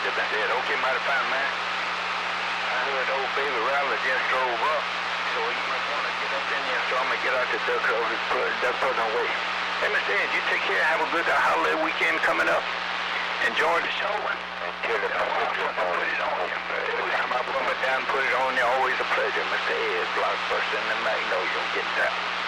Mr. Ed, okay, mighty fine, man. I heard old baby Rattler just drove up, so you might want to get up in there, so I'm going to get out the duck on way. Hey, Mr. Ed, you take care. Have a good holiday weekend coming up. Enjoy the show. Until the put it on you. Every time I put it down, put it on you, always a pleasure. Mr. Ed, Blockbuster in the Magnolia. Get that.